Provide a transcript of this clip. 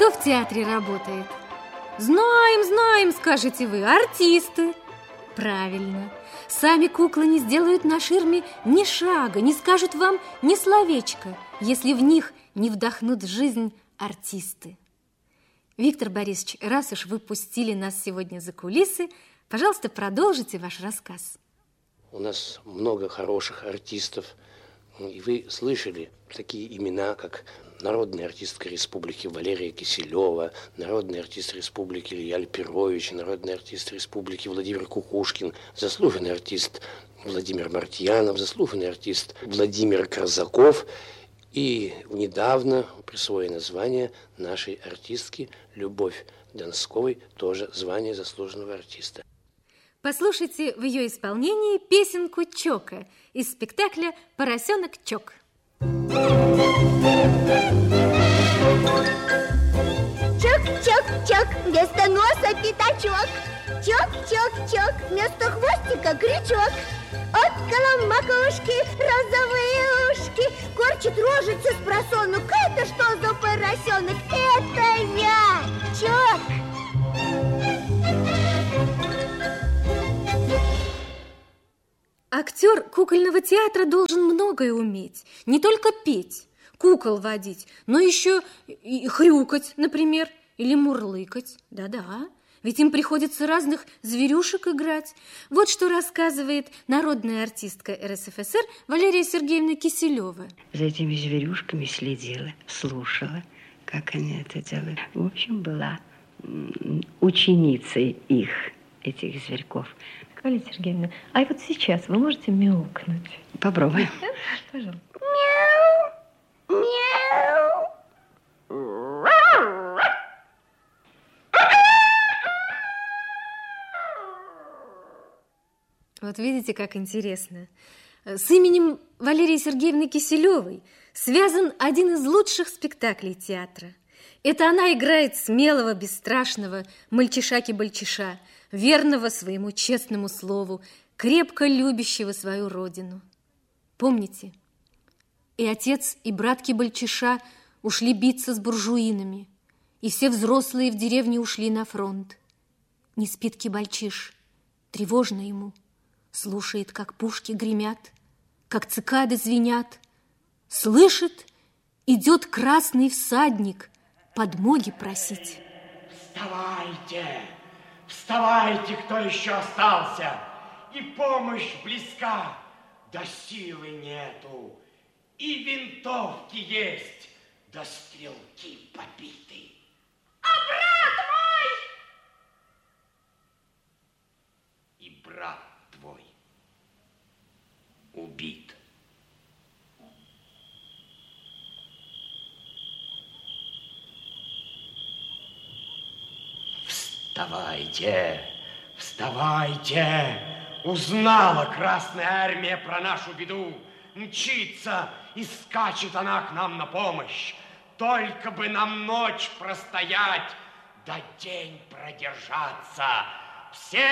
Кто в театре работает? Знаем, знаем, скажете вы, артисты. Правильно. Сами куклы не сделают на ширме ни шага, не скажут вам ни словечка, если в них не вдохнут жизнь артисты. Виктор Борисович, раз уж вы пустили нас сегодня за кулисы, пожалуйста, продолжите ваш рассказ. У нас много хороших артистов, и вы слышали такие имена, как народная артистка республики Валерия Киселева, народный артист республики Илья Альпирович, народный артист республики Владимир Кукушкин, заслуженный артист Владимир Мартьянов, заслуженный артист Владимир Корзаков. И недавно присвоено звание нашей артистки Любовь Донсковой, тоже звание заслуженного артиста. Послушайте в ее исполнении песенку Чока из спектакля «Поросенок Чок». Чок-чок-чок, вместо носа пятачок. Чок-чок-чок, вместо хвостика крючок. Отколом макушки розовые ушки, корчит рожицу с просонок. Это что за поросенок? Это я, Чок. Актер кукольного театра должен многое уметь. Не только петь, кукол водить, но еще и хрюкать, например, или мурлыкать. Да-да, ведь им приходится разных зверюшек играть. Вот что рассказывает народная артистка РСФСР Валерия Сергеевна Киселева. За этими зверюшками следила, слушала, как они это делают. В общем, была ученицей их, этих зверьков. Валерия Сергеевна, а вот сейчас вы можете мяукнуть? Попробуй. Пожалуйста. Мяу, мяу. Вот видите, как интересно. С именем Валерии Сергеевны Киселевой связан один из лучших спектаклей театра. Это она играет смелого, бесстрашного мальчиша-кибальчиша, верного своему честному слову, крепко любящего свою родину. Помните, и отец, и брат кибальчиша ушли биться с буржуинами, и все взрослые в деревне ушли на фронт. Не спит кибальчиш, тревожно ему, слушает, как пушки гремят, как цикады звенят, слышит, идет красный всадник подмоги просить. Вставайте, вставайте, кто еще остался, и помощь близка, да силы нету, и винтовки есть, да стрелки побиты. А брат мой! И брат твой убит. Вставайте, вставайте! Узнала Красная Армия про нашу беду. Мчится и скачет она к нам на помощь. Только бы нам ночь простоять, да день продержаться. Все